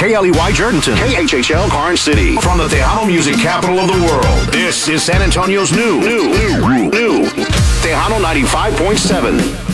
KLEY Jerdenton, KHHL Karnes City. From the Tejano music capital of the world, this is San Antonio's new Tejano 95.7.